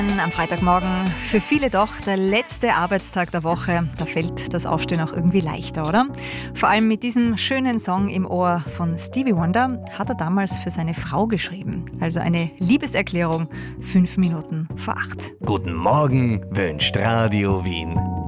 Am Freitagmorgen für viele doch der letzte Arbeitstag der Woche. Da fällt das Aufstehen auch irgendwie leichter, oder? Vor allem mit diesem schönen Song im Ohr von Stevie Wonder hat er damals für seine Frau geschrieben. Also eine Liebeserklärung 5 Minuten vor 8. Guten Morgen wünscht Radio Wien.